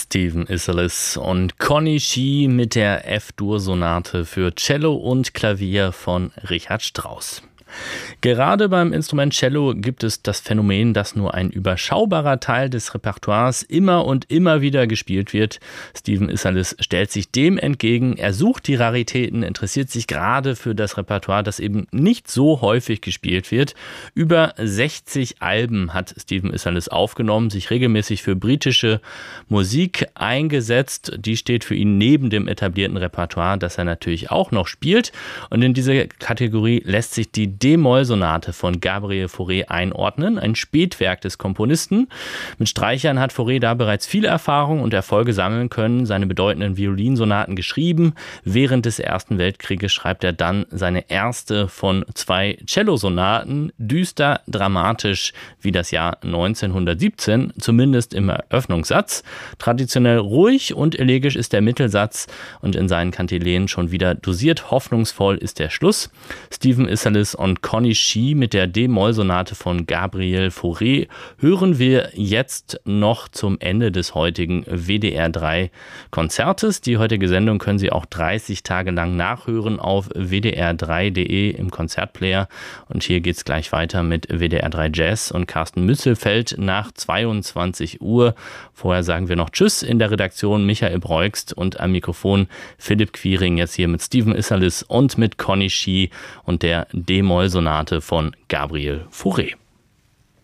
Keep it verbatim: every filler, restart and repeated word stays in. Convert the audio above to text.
Stephen Isserlis und Conny Shih mit der F-Dur-Sonate für Cello und Klavier von Richard Strauss. Gerade beim Instrument Cello gibt es das Phänomen, dass nur ein überschaubarer Teil des Repertoires immer und immer wieder gespielt wird. Stephen Isserlis stellt sich dem entgegen. Er sucht die Raritäten, interessiert sich gerade für das Repertoire, das eben nicht so häufig gespielt wird. Über sechzig Alben hat Stephen Isserlis aufgenommen, sich regelmäßig für britische Musik eingesetzt. Die steht für ihn neben dem etablierten Repertoire, das er natürlich auch noch spielt. Und in diese Kategorie lässt sich die D-Moll-Sonate von Gabriel Fauré einordnen, ein Spätwerk des Komponisten. Mit Streichern hat Fauré da bereits viel Erfahrung und Erfolge sammeln können, seine bedeutenden Violinsonaten geschrieben. Während des Ersten Weltkrieges schreibt er dann seine erste von zwei Cellosonaten, düster, dramatisch wie das Jahr neunzehnhundertsiebzehn, zumindest im Eröffnungssatz. Traditionell ruhig und elegisch ist der Mittelsatz und in seinen Kantilenen schon wieder dosiert hoffnungsvoll ist der Schluss. Stephen Isserlis und Conny Shih mit der D-Moll-Sonate von Gabriel Fauré hören wir jetzt noch zum Ende des heutigen W D R drei Konzertes. Die heutige Sendung können Sie auch dreißig Tage lang nachhören auf w d r drei punkt d e im Konzertplayer. Und hier geht es gleich weiter mit W D R drei Jazz und Carsten Müsselfeld nach zweiundzwanzig Uhr. Vorher sagen wir noch Tschüss in der Redaktion Michael Breugst und am Mikrofon Philipp Quiring, jetzt hier mit Stephen Isserlis und mit Conny Shih und der D-Moll-Sonate von Gabriel Fauré.